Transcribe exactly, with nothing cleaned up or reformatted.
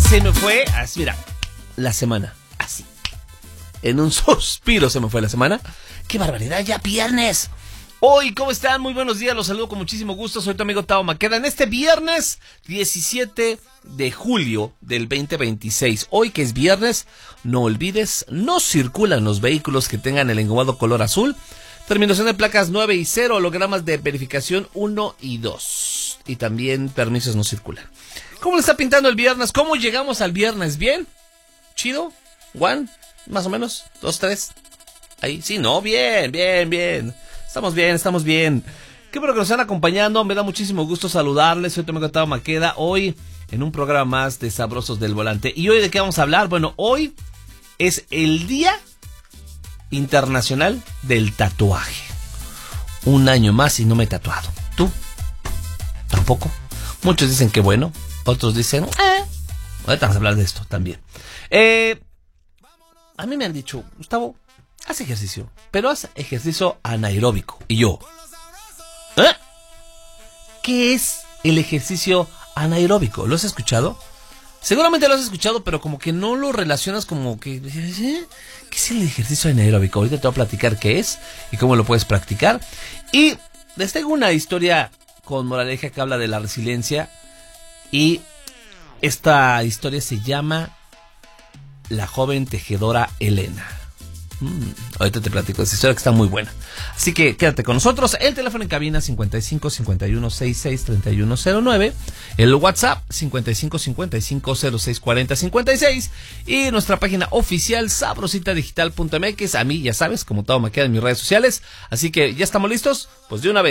Se me fue, así, mira, la semana, así. En un suspiro se me fue la semana. ¡Qué barbaridad! ¡Ya viernes! Hoy, ¿cómo están? Muy buenos días, los saludo con muchísimo gusto. Soy tu amigo Tao Maqueda en este viernes diecisiete de julio del veinte veintiséis. Hoy que es viernes, no olvides, no circulan los vehículos que tengan el engomado color azul. Terminación de placas nueve y cero, hologramas de verificación uno y dos. Y también permisos no circulan. ¿Cómo le está pintando el viernes? ¿Cómo llegamos al viernes? ¿Bien? ¿Chido? ¿One? ¿Más o menos? ¿Dos, tres? Ahí, sí, no, bien, bien, bien. Estamos bien, estamos bien. Qué bueno que nos están acompañando. Me da muchísimo gusto saludarles. Soy tu amigo Tao Maqueda. Hoy en un programa más de Sabrosos del Volante. ¿Y hoy de qué vamos a hablar? Bueno, hoy es el Día Internacional del Tatuaje. Un año más y no me he tatuado. ¿Tú? ¿Tampoco? Muchos dicen que bueno. Otros dicen, eh. Ahorita vamos a hablar de esto también. Eh, a mí me han dicho, Gustavo, haz ejercicio, pero haz ejercicio anaeróbico. Y yo, ¿eh? ¿Qué es el ejercicio anaeróbico? ¿Lo has escuchado? Seguramente lo has escuchado, pero como que no lo relacionas como que... ¿eh? ¿Qué es el ejercicio anaeróbico? Ahorita te voy a platicar qué es y cómo lo puedes practicar. Y les tengo una historia con moraleja que habla de la resiliencia. Y esta historia se llama La joven tejedora Elena. Mm, ahorita te platico esta historia que está muy buena. Así que quédate con nosotros. El teléfono en cabina cincuenta y cinco cincuenta y uno sesenta y seis treinta y uno cero nueve. El WhatsApp cincuenta y cinco cincuenta y cinco cero seis cuarenta cincuenta y seis. Y nuestra página oficial sabrosita digital punto m x. A mí ya sabes, como Tao Maqueda en mis redes sociales. Así que ya estamos listos. Pues de una vez.